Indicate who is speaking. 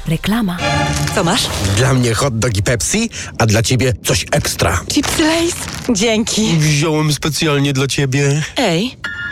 Speaker 1: Reklama.
Speaker 2: Co masz?
Speaker 3: Dla mnie hot dog i Pepsi, a dla ciebie coś ekstra.
Speaker 2: Chipsy Lay's? Dzięki.
Speaker 3: Wziąłem specjalnie dla ciebie.
Speaker 2: Ej,